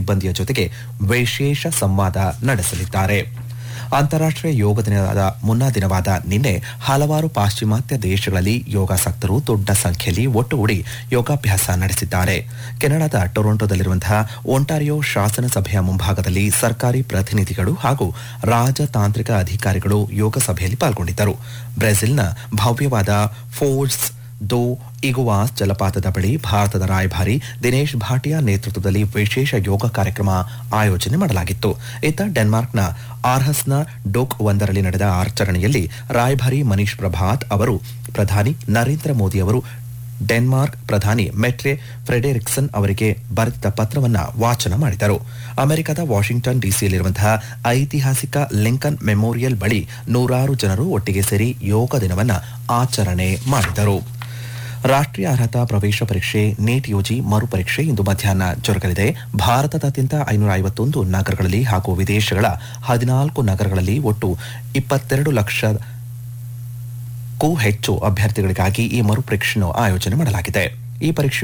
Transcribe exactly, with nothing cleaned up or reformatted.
ಸಿಬ್ಬಂದಿಯ ಜೊತೆಗೆ ವಿಶೇಷ ಸಂವಾದ ನಡೆಸಲಿದ್ದಾರೆ. ಅಂತಾರಾಷ್ಟ್ರೀಯ ಯೋಗ ದಿನದ ಮುನ್ನಾ ದಿನವಾದ ನಿನ್ನೆ ಹಲವಾರು ಪಾಶ್ಚಿಮಾತ್ಯ ದೇಶಗಳಲ್ಲಿ ಯೋಗಾಸಕ್ತರು ದೊಡ್ಡ ಸಂಖ್ಯೆಯಲ್ಲಿ ಒಟ್ಟುಗೂಡಿ ಯೋಗಾಭ್ಯಾಸ ನಡೆಸಿದ್ದಾರೆ. ಕೆನಡಾದ ಟೊರೊಂಟೊದಲ್ಲಿರುವಂತಹ ಒಂಟಾರಿಯೋ ಶಾಸನ ಸಭೆಯ ಮುಂಭಾಗದಲ್ಲಿ ಸರ್ಕಾರಿ ಪ್ರತಿನಿಧಿಗಳು ಹಾಗೂ ರಾಜತಾಂತ್ರಿಕ ಅಧಿಕಾರಿಗಳು ಯೋಗ ಸಭೆಯಲ್ಲಿ ಪಾಲ್ಗೊಂಡಿದ್ದರು. ಬ್ರೆಜಿಲ್ನ ಭವ್ಯವಾದ ಫೋರ್ಸ್ ದೋ ಇಗುವಾಸ್ ಜಲಪಾತದ ಬಳಿ ಭಾರತದ ರಾಯಭಾರಿ ದಿನೇಶ್ ಭಾಟಿಯಾ ನೇತೃತ್ವದಲ್ಲಿ ವಿಶೇಷ ಯೋಗ ಕಾರ್ಯಕ್ರಮ ಆಯೋಜನೆ ಮಾಡಲಾಗಿತ್ತು. ಇತ್ತ ಡೆನ್ಮಾರ್ಕ್ನ ಆರ್ಹಸ್ನ ಡೋಕ್ ಒಂದರಲ್ಲಿ ನಡೆದ ಆಚರಣೆಯಲ್ಲಿ ರಾಯಭಾರಿ ಮನೀಶ್ ಪ್ರಭಾತ್ ಅವರು ಪ್ರಧಾನಿ ನರೇಂದ್ರ ಮೋದಿ ಅವರು ಡೆನ್ಮಾರ್ಕ್ ಪ್ರಧಾನಿ ಮೆಟ್ರೆ ಫ್ರೆಡೆರಿಕ್ಸನ್ ಅವರಿಗೆ ಬರೆದ ಪತ್ರವನ್ನು ವಾಚನ ಮಾಡಿದರು. ಅಮೆರಿಕದ ವಾಷಿಂಗ್ಟನ್ ಡಿಸಿಯಲ್ಲಿರುವಂತಹ ಐತಿಹಾಸಿಕ ಲಿಂಕನ್ ಮೆಮೋರಿಯಲ್ ಬಳಿ ನೂರಾರು ಜನರು ಒಟ್ಟಿಗೆ ಸೇರಿ ಯೋಗ ದಿನವನ್ನು ಆಚರಣೆ ಮಾಡಿದರು. ರಾಷ್ಟ್ರೀಯ ಅರ್ಹತಾ ಪ್ರವೇಶ ಪರೀಕ್ಷೆ ನೀಟ್ ಯುಜಿ ಮರುಪರೀಕ್ಷೆ ಇಂದು ಮಧ್ಯಾಹ್ನ ಜರುಗಲಿದೆ. ಭಾರತದಾದ್ಯಂತ ಐನೂರ ಐವತ್ತೊಂದು ನಗರಗಳಲ್ಲಿ ಹಾಗೂ ವಿದೇಶಗಳ ಹದಿನಾಲ್ಕು ನಗರಗಳಲ್ಲಿ ಒಟ್ಟು ಇಪ್ಪತ್ತೆರಡು ಲಕ್ಷಕ್ಕೂ ಹೆಚ್ಚು ಅಭ್ಯರ್ಥಿಗಳಿಗಾಗಿ ಈ ಮರುಪರೀಕ್ಷೆಯನ್ನು ಆಯೋಜನೆ ಮಾಡಲಾಗಿದೆ. ಈ ಪರೀಕ್ಷೆ